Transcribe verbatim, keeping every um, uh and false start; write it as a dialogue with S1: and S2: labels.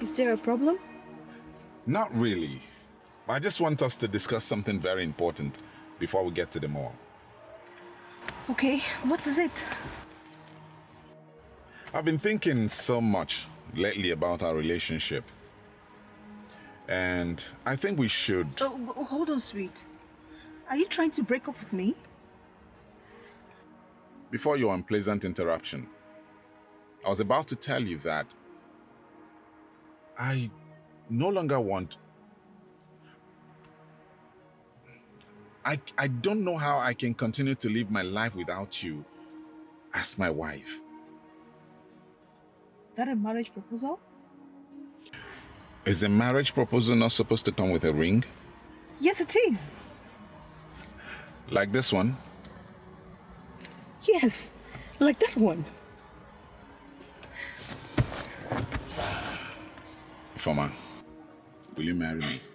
S1: Is there a problem?
S2: Not really. I just want us to discuss something very important before we get to the mall.
S1: Okay, what is it?
S2: I've been thinking so much lately about our relationship. And I think we should...
S1: Oh, oh, hold on, sweet. Are you trying to break up with me?
S2: Before your unpleasant interruption, I was about to tell you that I no longer want... I, I don't know how I can continue to live my life without you as my wife.
S1: That a marriage proposal?
S2: Is a marriage proposal not supposed to come with a ring?
S1: Yes, it is.
S2: Like this one?
S1: Yes, like that one.
S2: Ifeoma, will you marry me?